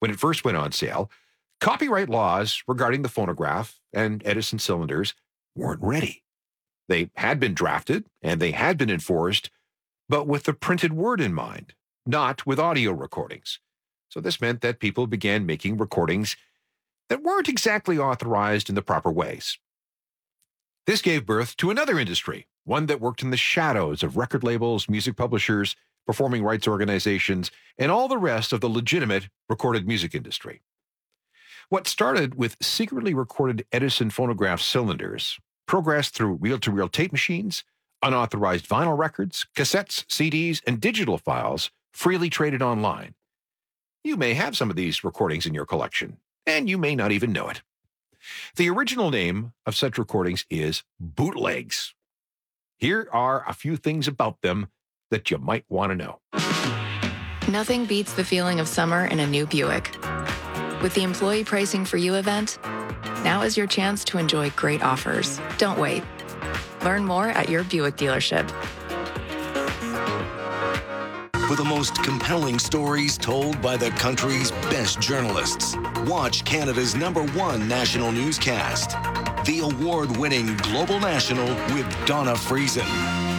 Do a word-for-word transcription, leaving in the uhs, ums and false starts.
When it first went on sale, copyright laws regarding the phonograph and Edison cylinders weren't ready. They had been drafted and they had been enforced, but with the printed word in mind, not with audio recordings. So this meant that people began making recordings that weren't exactly authorized in the proper ways. This gave birth to another industry, one that worked in the shadows of record labels, music publishers, performing rights organizations, and all the rest of the legitimate recorded music industry. What started with secretly recorded Edison phonograph cylinders progressed through reel-to-reel tape machines, unauthorized vinyl records, cassettes, C Ds, and digital files freely traded online. You may have some of these recordings in your collection, and you may not even know it. The original name of such recordings is bootlegs. Here are a few things about them that you might want to know. Nothing beats the feeling of summer in a new Buick. With the Employee Pricing for You event, now is your chance to enjoy great offers. Don't wait. Learn more at your Buick dealership. For the most compelling stories told by the country's best journalists, watch Canada's number one national newscast, the award-winning Global National with Donna Friesen.